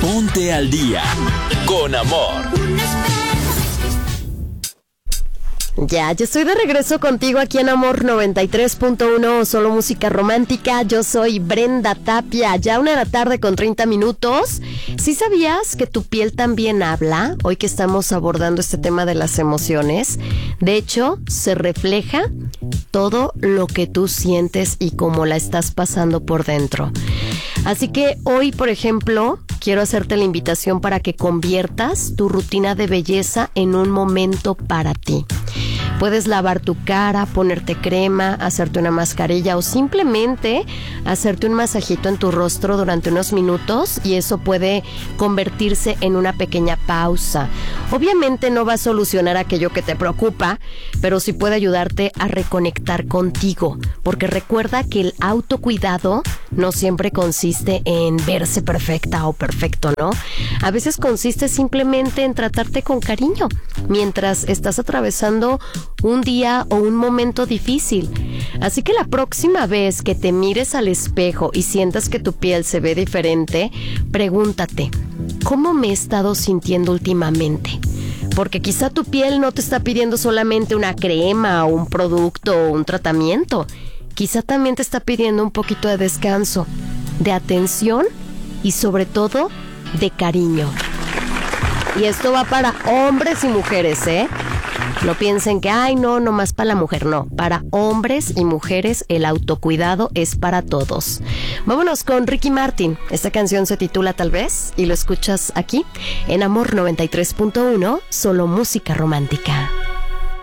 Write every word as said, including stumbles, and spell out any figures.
Ponte al día con Amor. Ya, yo estoy de regreso contigo aquí en Amor noventa y tres punto uno, solo música romántica. Yo soy Brenda Tapia, ya una de la tarde con treinta minutos. ¿Sí sabías que tu piel también habla? Hoy que estamos abordando este tema de las emociones. De hecho, se refleja todo lo que tú sientes y cómo la estás pasando por dentro. Así que hoy, por ejemplo, quiero hacerte la invitación para que conviertas tu rutina de belleza en un momento para ti. Puedes lavar tu cara, ponerte crema, hacerte una mascarilla o simplemente hacerte un masajito en tu rostro durante unos minutos y eso puede convertirse en una pequeña pausa. Obviamente no va a solucionar aquello que te preocupa, pero sí puede ayudarte a reconectar contigo, porque recuerda que el autocuidado no siempre consiste en verse perfecta o perfecto, ¿no? A veces consiste simplemente en tratarte con cariño mientras estás atravesando un día o un momento difícil. Así que la próxima vez que te mires al espejo y sientas que tu piel se ve diferente, pregúntate, ¿cómo me he estado sintiendo últimamente? Porque quizá tu piel no te está pidiendo solamente una crema o un producto o un tratamiento. Quizá también te está pidiendo un poquito de descanso, de atención y sobre todo de cariño. Y esto va para hombres y mujeres, ¿eh? No piensen que, ay, no, nomás para la mujer. No, para hombres y mujeres el autocuidado es para todos. Vámonos con Ricky Martin. Esta canción se titula Tal vez y lo escuchas aquí en Amor noventa y tres punto uno, solo música romántica.